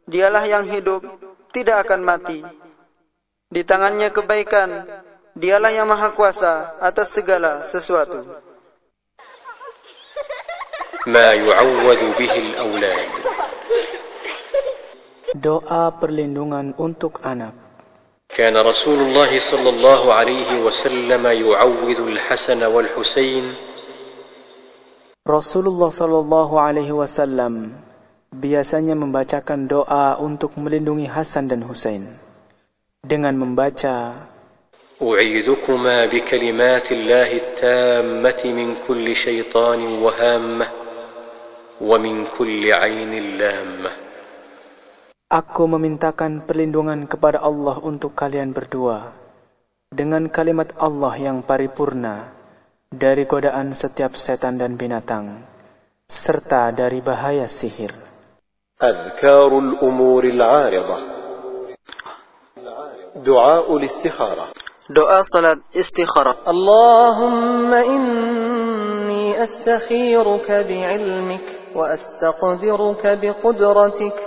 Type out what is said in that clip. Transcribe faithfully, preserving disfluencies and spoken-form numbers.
Dialah yang hidup, tidak akan mati. Di tangannya kebaikan, dialah yang maha kuasa atas segala sesuatu. Ma yu'awwadhu bihi al-awlad. Doa perlindungan untuk anak. Kana Rasulullah sallallahu alaihi wasallam yu'awwidhu al-Hasan wal-Husain. Rasulullah sallallahu alaihi wasallam biasanya membacakan doa untuk melindungi Hasan dan Husain dengan membaca U'idukuma bi kalimatillahi at-tammati min kulli syaitanir wa hammah wa min kulli 'ainin lammah. Aku memintakan perlindungan kepada Allah untuk kalian berdua dengan kalimat Allah yang paripurna dari godaan setiap setan dan binatang serta dari bahaya sihir. أذكار الأمور العارضة دعاء الاستخارة Doa salat istikharah. اللهم إني أستخيرك بعلمك وأستقدرك بقدرتك